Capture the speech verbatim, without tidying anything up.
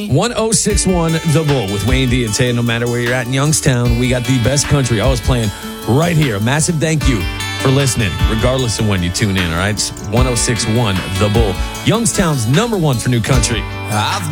one oh six one The Bull with Wayne D and Tay. No matter where you're at in Youngstown, we got the best country always playing right here. A massive thank you for listening, regardless of when you tune in, all right? It's one oh six one The Bull, Youngstown's number one for new country. I've